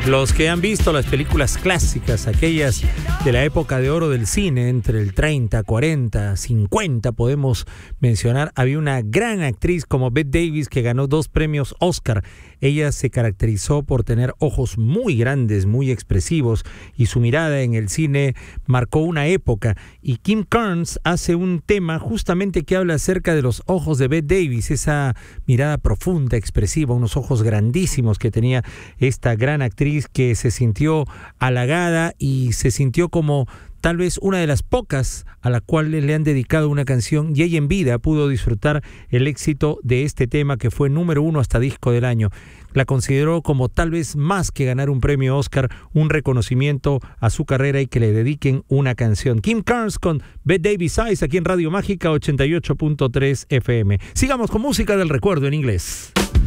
Los que han visto las películas clásicas, aquellas de la época de oro del cine, entre el 30, 40, 50, podemos mencionar, había una gran actriz como Bette Davis que ganó 2 premios Oscar. Ella se caracterizó por tener ojos muy grandes, muy expresivos, y su mirada en el cine marcó una época. Y Kim Carnes hace un tema justamente que habla acerca de los ojos de Bette Davis, esa mirada profunda, expresiva, unos ojos grandísimos que tenía esta gran actriz, que se sintió halagada y se sintió como tal vez una de las pocas a la cual le han dedicado una canción, y ella en vida pudo disfrutar el éxito de este tema que fue número 1 hasta disco del año. La consideró como tal vez más que ganar un premio Oscar, un reconocimiento a su carrera y que le dediquen una canción. Kim Carnes con Bette Davis Eyes aquí en Radio Mágica 88.3 FM. Sigamos con música del recuerdo en inglés.